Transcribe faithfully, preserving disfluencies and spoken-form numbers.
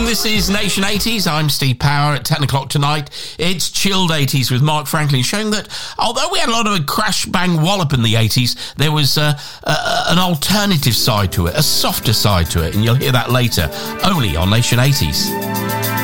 morning, this is Nation eighties. I'm Steve Power. At ten o'clock tonight, it's Chilled eighties with Mark Franklin, showing that although we had a lot of a crash bang wallop in the eighties, there was uh, uh, an alternative side to it, a softer side to it, and you'll hear that later, only on Nation eighties.